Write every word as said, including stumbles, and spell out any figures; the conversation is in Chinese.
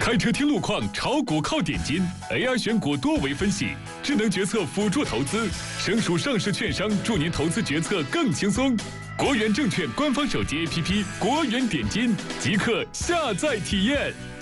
开车听路况，炒股靠点金 ，A I 选股多维分析，智能决策辅助投资，省属上市券商，助您投资决策更轻松。国元证券官方手机 A P P 国元点金，即刻下载体验。